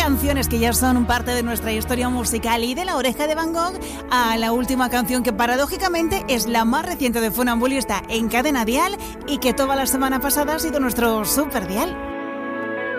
Canciones que ya son parte de nuestra historia musical, y de La Oreja de Van Gogh a la última canción que paradójicamente es la más reciente de Funambulista en Cadena Dial y que toda la semana pasada ha sido nuestro super dial.